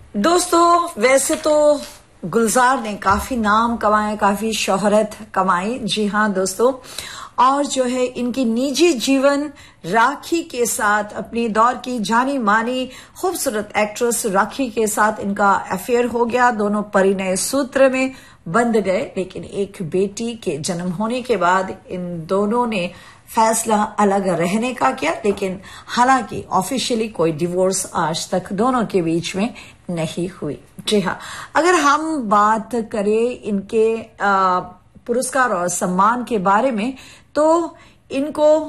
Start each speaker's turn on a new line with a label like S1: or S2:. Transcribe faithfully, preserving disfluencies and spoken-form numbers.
S1: दोस्तों, वैसे तो गुलजार ने काफी नाम कमाए, काफी शोहरत कमाई। जी हाँ दोस्तों, और जो है इनकी निजी जीवन राखी के साथ, अपनी दौर की जानी मानी खूबसूरत एक्ट्रेस राखी के साथ इनका अफेयर हो गया। दोनों परिणय सूत्र में बंध गए, लेकिन एक बेटी के जन्म होने के बाद इन दोनों ने फैसला अलग रहने का किया। लेकिन हालांकि ऑफिशियली कोई डिवोर्स आज तक दोनों के बीच में नहीं हुई। जी हाँ, अगर हम बात करें इनके पुरस्कार और सम्मान के बारे में, तो इनको